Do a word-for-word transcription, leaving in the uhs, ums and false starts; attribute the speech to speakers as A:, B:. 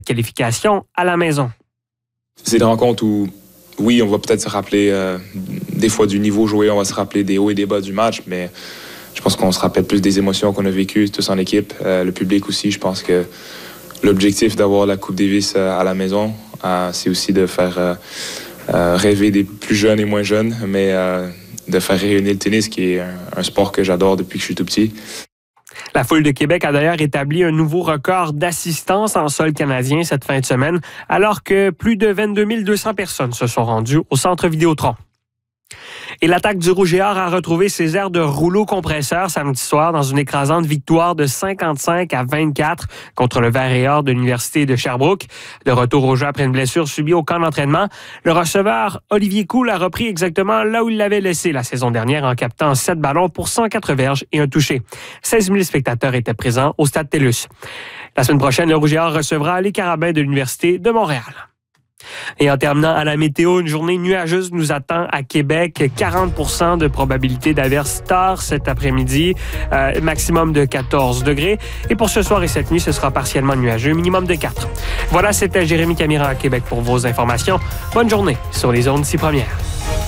A: qualification à la maison.
B: C'est des rencontres où, oui, on va peut-être se rappeler euh, des fois du niveau joué, on va se rappeler des hauts et des bas du match, mais je pense qu'on se rappelle plus des émotions qu'on a vécues tous en équipe. Euh, le public aussi, je pense que l'objectif d'avoir la Coupe Davis euh, à la maison, euh, c'est aussi de faire euh, euh, rêver des plus jeunes et moins jeunes, mais euh, de faire rayonner le tennis, qui est un, un sport que j'adore depuis que je suis tout petit.
A: La Foule de Québec a d'ailleurs établi un nouveau record d'assistance en sol canadien cette fin de semaine, alors que plus de vingt-deux mille deux cents personnes se sont rendues au centre Vidéotron. Et l'attaque du Rouge et Or a retrouvé ses airs de rouleau compresseur samedi soir dans une écrasante victoire de cinquante-cinq à vingt-quatre contre le Vert et Or de l'Université de Sherbrooke. De retour au jeu après une blessure subie au camp d'entraînement, le receveur Olivier Coul a repris exactement là où il l'avait laissé la saison dernière en captant sept ballons pour cent quatre verges et un touché. seize mille spectateurs étaient présents au Stade TELUS. La semaine prochaine, le Rouge et Or recevra les Carabins de l'Université de Montréal. Et en terminant à la météo, une journée nuageuse nous attend à Québec. quarante pour cent de probabilité d'averse tard cet après-midi, euh, maximum de quatorze degrés. Et pour ce soir et cette nuit, ce sera partiellement nuageux, minimum de quatre. Voilà, c'était Jérémy Camiran à Québec pour vos informations. Bonne journée sur les ondes six premières.